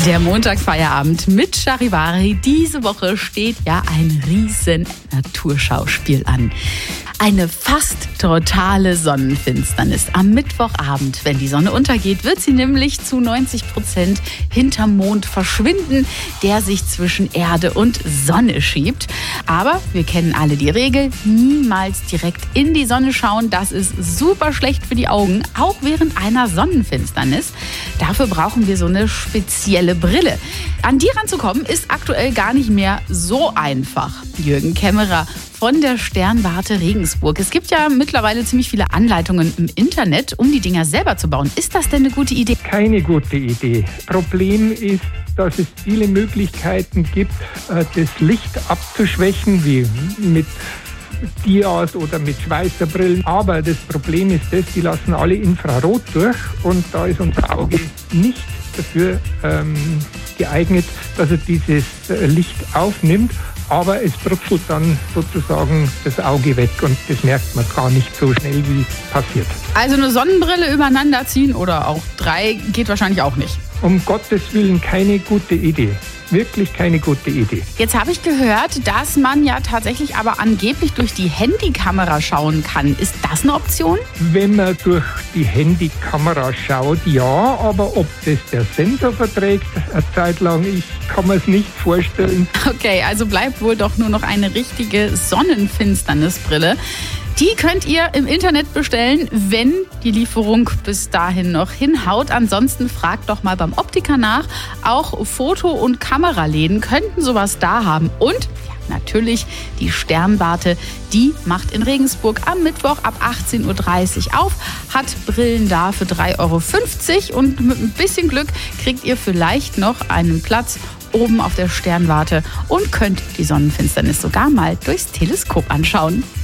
Der Montagsfeierabend mit Charivari. Diese Woche steht ja ein riesen Naturschauspiel an. Eine fast totale Sonnenfinsternis. Am Mittwochabend, wenn die Sonne untergeht, wird sie nämlich zu 90% hinterm Mond verschwinden, der sich zwischen Erde und Sonne schiebt. Aber wir kennen alle die Regel, niemals direkt in die Sonne schauen. Das ist super schlecht für die Augen, auch während einer Sonnenfinsternis. Dafür brauchen wir so eine spezielle Brille. An die ranzukommen ist aktuell gar nicht mehr so einfach. Jürgen Kämmerer von der Sternwarte Regensburg. Es gibt ja mittlerweile ziemlich viele Anleitungen im Internet, um die Dinger selber zu bauen. Ist das denn eine gute Idee? Keine gute Idee. Problem ist, dass es viele Möglichkeiten gibt, das Licht abzuschwächen, wie mit Dias oder mit Schweißerbrillen. Aber das Problem ist das, die lassen alle Infrarot durch und da ist unser Auge nicht dafür geeignet, dass er dieses Licht aufnimmt. Aber es brutzelt dann sozusagen das Auge weg und das merkt man gar nicht so schnell, wie es passiert. Also eine Sonnenbrille übereinander ziehen oder auch 3 geht wahrscheinlich auch nicht. Um Gottes Willen keine gute Idee. Wirklich keine gute Idee. Jetzt habe ich gehört, dass man ja tatsächlich aber angeblich durch die Handykamera schauen kann. Ist das eine Option? Wenn man durch die Handykamera schaut, ja, aber ob das der Sensor verträgt, eine Zeit lang, ich kann mir es nicht vorstellen. Okay, also bleibt wohl doch nur noch eine richtige Sonnenfinsternisbrille. Die könnt ihr im Internet bestellen, wenn die Lieferung bis dahin noch hinhaut. Ansonsten fragt doch mal beim Optiker nach. Auch Foto- und Kameraläden könnten sowas da haben. Und ja, natürlich die Sternwarte, die macht in Regensburg am Mittwoch ab 18.30 Uhr auf, hat Brillen da für 3,50 € und mit ein bisschen Glück kriegt ihr vielleicht noch einen Platz oben auf der Sternwarte und könnt die Sonnenfinsternis sogar mal durchs Teleskop anschauen.